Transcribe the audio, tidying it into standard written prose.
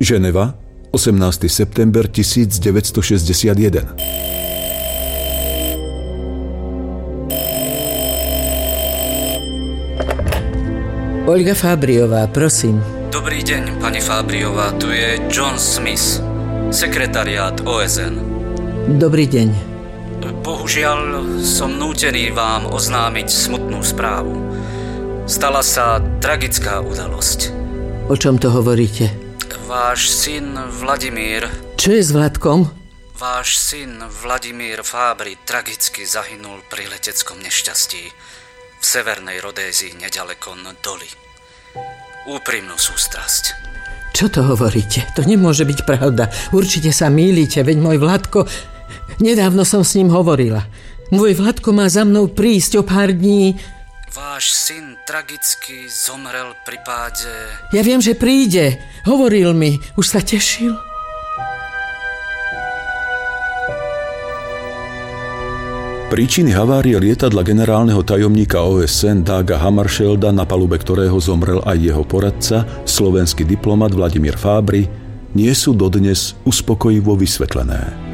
Ženeva, 18. september 1961. Olga Fábriová, prosím. Dobrý deň, pani Fábriová, tu je John Smith, sekretariát OSN. Dobrý deň. Bohužiaľ, som nútený vám oznámiť smutnú správu. Stala sa tragická udalosť. O čom to hovoríte? Váš syn Vladimír... Čo je s Vladkom? Váš syn Vladimír Fábry tragicky zahynul pri leteckom nešťastí v severnej Rodézii nedaleko Doli. Úprimnú sústrasť. Čo to hovoríte? To nemôže byť pravda. Určite sa mýlite, veď môj Vladko... Nedávno som s ním hovorila. Môj Vladko má za mnou prísť o pár dní. Váš syn tragicky zomrel pri páde... Ja viem, že príde. Hovoril mi. Už sa tešil? Príčiny havárie lietadla generálneho tajomníka OSN Daga Hammarskjölda, na palube ktorého zomrel aj jeho poradca, slovenský diplomat Vladimír Fábry, nie sú dodnes uspokojivo vysvetlené.